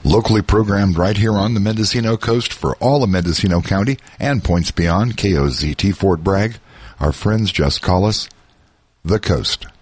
Locally programmed right here on the Mendocino coast for all of Mendocino County and points beyond. KOZT Fort Bragg. Our friends just call us The Coast.